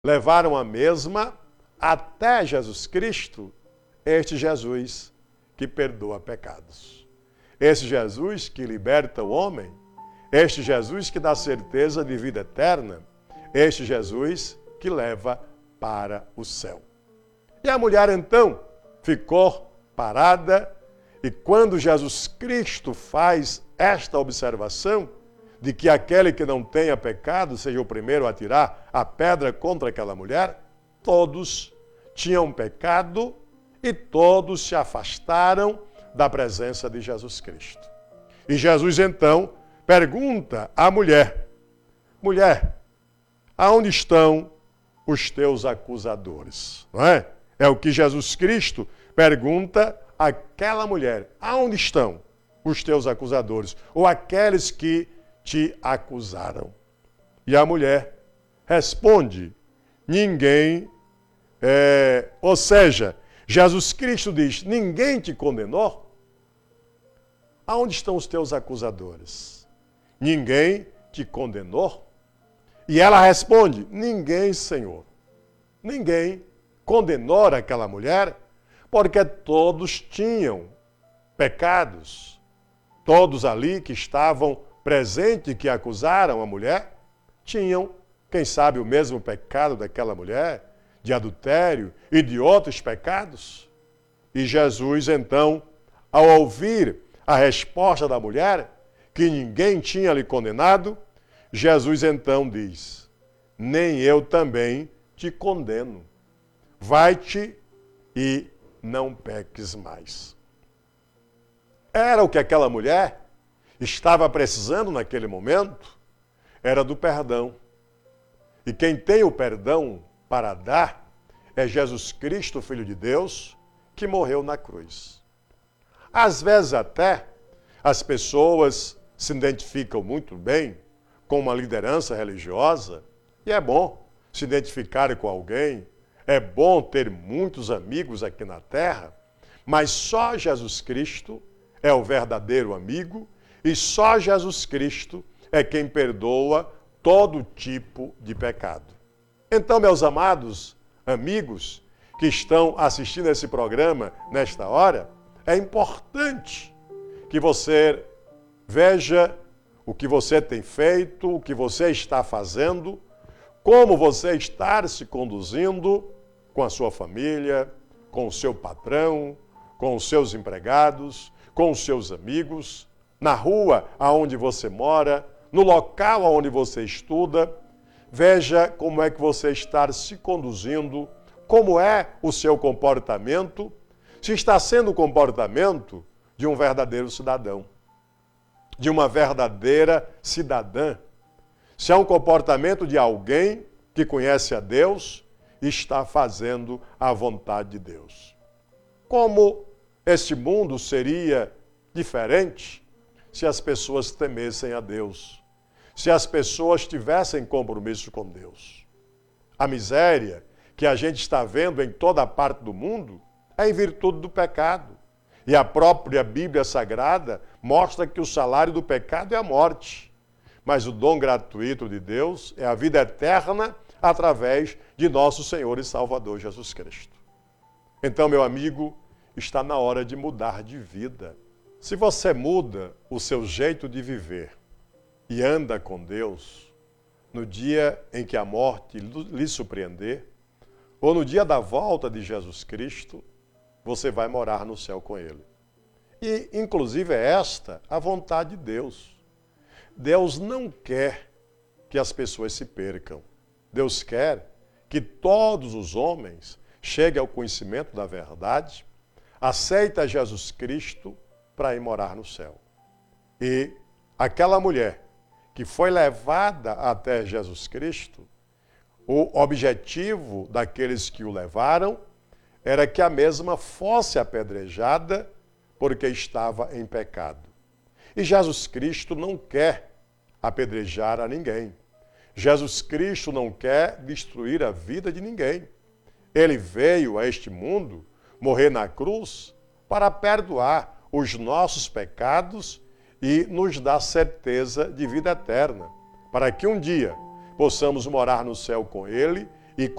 levaram a mesma até Jesus Cristo, este Jesus que perdoa pecados. Este Jesus que liberta o homem, este Jesus que dá certeza de vida eterna, este Jesus que leva para o céu. E a mulher então ficou parada, e quando Jesus Cristo faz esta observação de que aquele que não tenha pecado seja o primeiro a tirar a pedra contra aquela mulher, todos tinham pecado e todos se afastaram da presença de Jesus Cristo. E Jesus então pergunta à mulher: mulher, aonde estão os teus acusadores? Não é? É o que Jesus Cristo pergunta àquela mulher: aonde estão os teus acusadores? Ou aqueles que te acusaram? E a mulher responde: ninguém. Ou seja, Jesus Cristo diz: ninguém te condenou? Aonde estão os teus acusadores? Ninguém te condenou? E ela responde: ninguém, Senhor. Ninguém condenou aquela mulher, porque todos tinham pecados. Todos ali que estavam presentes, que acusaram a mulher, tinham, quem sabe, o mesmo pecado daquela mulher, de adultério e de outros pecados. E Jesus, então, ao ouvir a resposta da mulher, que ninguém tinha lhe condenado, Jesus então diz: nem eu também te condeno. Vai-te e não peques mais. Era o que aquela mulher estava precisando naquele momento, era do perdão. E quem tem o perdão para dar é Jesus Cristo, Filho de Deus, que morreu na cruz. Às vezes até as pessoas se identificam muito bem com uma liderança religiosa, e é bom se identificar com alguém, é bom ter muitos amigos aqui na terra, mas só Jesus Cristo é o verdadeiro amigo e só Jesus Cristo é quem perdoa todo tipo de pecado. Então, meus amados amigos que estão assistindo esse programa nesta hora, é importante que você veja o que você tem feito, o que você está fazendo, como você está se conduzindo com a sua família, com o seu patrão, com os seus empregados, com os seus amigos, na rua aonde você mora, no local onde você estuda. Veja como é que você está se conduzindo, como é o seu comportamento, se está sendo o comportamento de um verdadeiro cidadão, de uma verdadeira cidadã. Se é um comportamento de alguém que conhece a Deus e está fazendo a vontade de Deus. Como este mundo seria diferente se as pessoas temessem a Deus, se as pessoas tivessem compromisso com Deus? A miséria que a gente está vendo em toda parte do mundo é em virtude do pecado. E a própria Bíblia Sagrada mostra que o salário do pecado é a morte. Mas o dom gratuito de Deus é a vida eterna através de nosso Senhor e Salvador Jesus Cristo. Então, meu amigo, está na hora de mudar de vida. Se você muda o seu jeito de viver e anda com Deus, no dia em que a morte lhe surpreender, ou no dia da volta de Jesus Cristo, você vai morar no céu com Ele. E, inclusive, é esta a vontade de Deus. Deus não quer que as pessoas se percam. Deus quer que todos os homens cheguem ao conhecimento da verdade, aceitem Jesus Cristo para ir morar no céu. E aquela mulher que foi levada até Jesus Cristo, o objetivo daqueles que o levaram era que a mesma fosse apedrejada porque estava em pecado. E Jesus Cristo não quer apedrejar a ninguém. Jesus Cristo não quer destruir a vida de ninguém. Ele veio a este mundo morrer na cruz para perdoar os nossos pecados e nos dar certeza de vida eterna, para que um dia possamos morar no céu com Ele